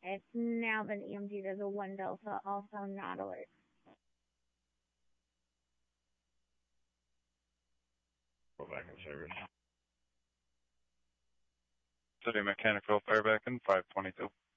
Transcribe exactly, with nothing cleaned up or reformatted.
It's now been E M T'd as a one delta, also not alert. Go back in service. City Mechanical Fairback in five twenty-two.